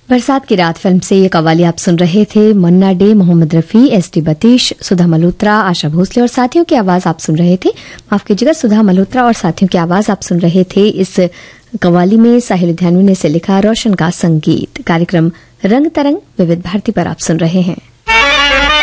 बरसात की रात फिल्म से ये कव्वाली आप सुन रहे थे। Munna day, Mohammad Rafi, SD. बतीश, सुधा मल्होत्रा, आशा भोसले और साथियों की आवाज आप सुन रहे थे। माफ कीजिएगा, सुधा मल्होत्रा और साथियों की आवाज आप सुन रहे थे। इस कव्वाली में साहिल लुधियानवी ने इसे लिखा, रोशन का संगीत। कार्यक्रम रंग तरंग विविध भारती पर आप सुन रहे हैं।